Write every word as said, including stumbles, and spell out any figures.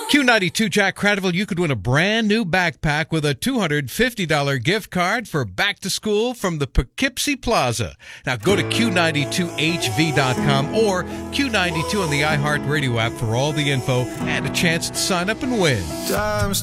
Q ninety-two Jack Cradaville, you could win a brand new backpack with a two hundred fifty dollars gift card for back to school from the Poughkeepsie Plaza. Now go to Q ninety-two H V dot com or Q ninety-two on the iHeartRadio app for all the info and a chance to sign up and win.